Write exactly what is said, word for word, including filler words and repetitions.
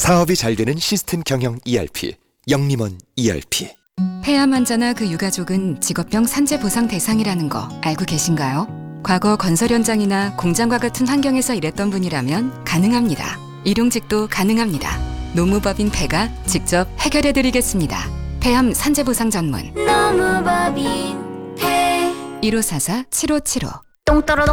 사업이 잘 되는 시스템 경영 이알피, 영림원 이알피. 폐암 환자나 그 유가족은 직업병 산재 보상 대상이라는 거 알고 계신가요? 과거 건설 현장이나 공장과 같은 환경에서 일했던 분이라면 가능합니다. 일용직도 가능합니다. 노무법인 폐가 직접 해결해드리겠습니다. 폐암 산재 보상 전문 노무법인 폐 일오사사 칠오칠오. 똥 떨어져